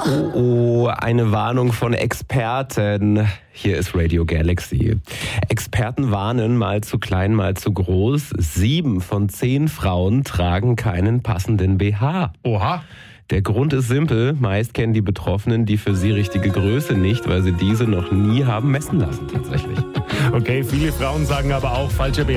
Oh, eine Warnung von Experten. Hier ist Radio Galaxy. Experten warnen, mal zu klein, mal zu groß. 7 von 10 Frauen tragen keinen passenden BH. Oha. Der Grund ist simpel. Meist kennen die Betroffenen die für sie richtige Größe nicht, weil sie diese noch nie haben messen lassen tatsächlich. Okay, viele Frauen sagen aber auch falscher BH.